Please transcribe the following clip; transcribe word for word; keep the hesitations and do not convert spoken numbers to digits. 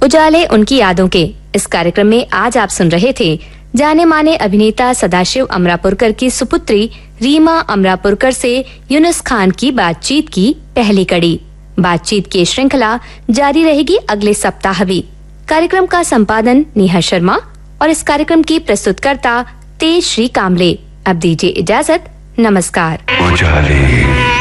उजाले उनकी यादों के इस कार्यक्रम में आज आप सुन रहे थे जाने माने अभिनेता सदाशिव अमरापुरकर की सुपुत्री रीमा अमरापुरकर से यूनुस खान की बातचीत की पहली कड़ी। बातचीत की श्रृंखला जारी रहेगी अगले सप्ताह भी। कार्यक्रम का संपादन नेहा शर्मा और इस कार्यक्रम की प्रस्तुतकर्ता तेज श्री कामले। अब दीजिए इजाजत, नमस्कार। उजाले।